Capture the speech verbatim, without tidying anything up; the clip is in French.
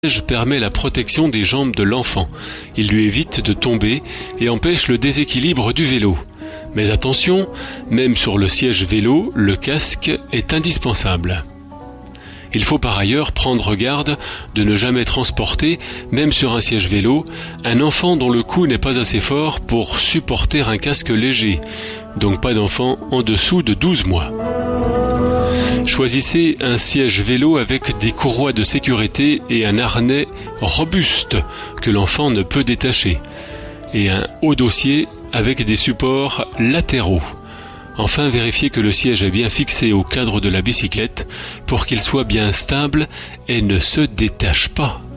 siège permet la protection des jambes de l'enfant. Il lui évite de tomber et empêche le déséquilibre du vélo. Mais attention, même sur le siège vélo, le casque est indispensable. Il faut par ailleurs prendre garde de ne jamais transporter, même sur un siège vélo, un enfant dont le cou n'est pas assez fort pour supporter un casque léger, donc pas d'enfant en dessous de douze mois. Choisissez un siège vélo avec des courroies de sécurité et un harnais robuste que l'enfant ne peut détacher, et un haut dossier avec des supports latéraux. Enfin, vérifiez que le siège est bien fixé au cadre de la bicyclette pour qu'il soit bien stable et ne se détache pas.